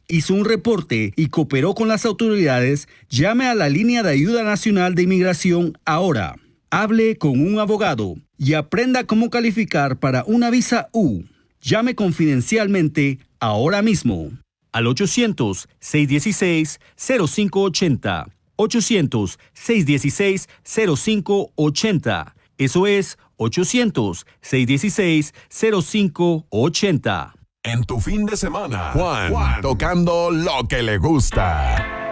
hizo un reporte y cooperó con las autoridades, llame a la línea de ayuda nacional de inmigración ahora. Hable con un abogado y aprenda cómo calificar para una visa U. Llame confidencialmente ahora mismo al 800-616-0580. 800-616-0580. Eso es 800-616-0580. En tu fin de semana, Juan tocando lo que le gusta.